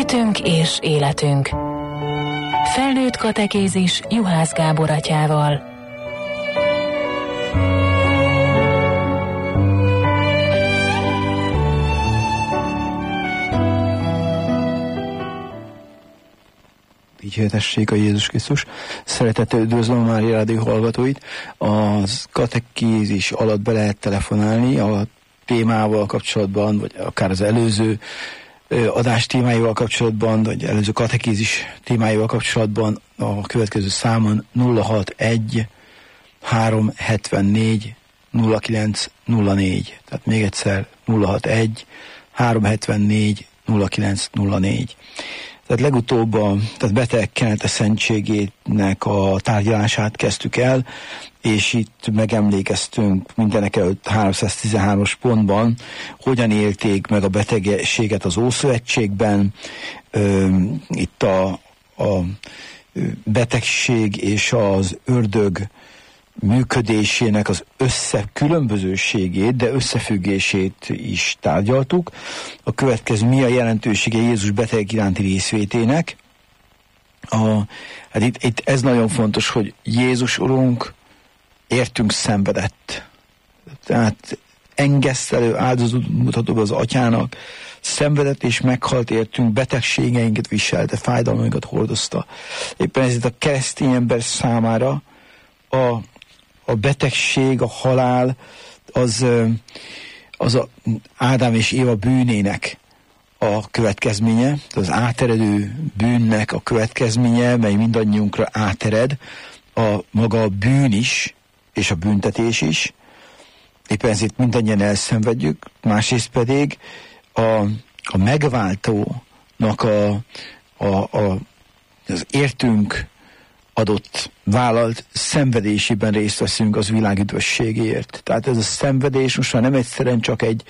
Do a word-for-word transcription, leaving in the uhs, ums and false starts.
Hitünk és életünk. Felnőtt katekézis Juhász Gábor atyával. Dicsértessék a Jézus Krisztus. Szeretettel üdvözlöm a Mária Rádió hallgatóit. A katekézis alatt be lehet telefonálni a témával kapcsolatban, vagy akár az előző adás témáival kapcsolatban, vagy előző katekézis témáival kapcsolatban a következő számon nulla hatvanegy három hetvennégy nulla kilenc nulla négy. Tehát még egyszer nulla hatvanegy három hetvennégy nulla kilenc nulla négy. Tehát legutóbb a tehát beteg kenete szentségének a tárgyalását kezdtük el, és itt megemlékeztünk mindenek előtt háromszáztizenhármas pontban, hogyan élték meg a betegséget az Ószövetségben. Itt a, a betegség és az ördög működésének az összekülönbözőségét, de összefüggését is tárgyaltuk. A következő, mi a jelentősége Jézus beteg iránti részvétének. A, hát itt, itt ez nagyon fontos, hogy Jézus Urunk értünk szenvedett. Tehát engesztelő áldozatot mutató az Atyának, szenvedett és meghalt értünk, betegségeinket viselte, fájdalmainkat hordozta. Éppen ezért a keresztény ember számára a A betegség, a halál, az, az a Ádám és Éva bűnének a következménye, az áteredő bűnnek a következménye, mely mindannyiunkra átered, a maga a bűn is, és a büntetés is. Éppen ezért mindannyian elszenvedjük, másrészt pedig a, a megváltónak a, a, a, az értünk adott, vállalt szenvedésében részt veszünk az világ üdvösségéért. Tehát ez a szenvedés most már nem egyszerűen csak egy